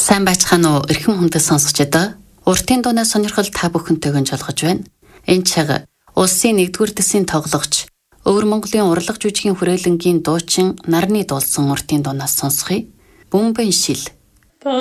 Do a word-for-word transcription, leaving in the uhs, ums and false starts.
Сайн байцгаана уу эрхэм хүндэт сонсогчдоо. Уртын дуунаас сонирхол та бүхэнтэйг нь жолгож байна. Энэ чиг улсын нэгдүгээр дэсийн тоглогч Өвөр Монголын урлаг жүжигийн хүрээлэнгийн дуучин Нарны дуулсан уртын дуунаас сонсхий. Бөмбөн шил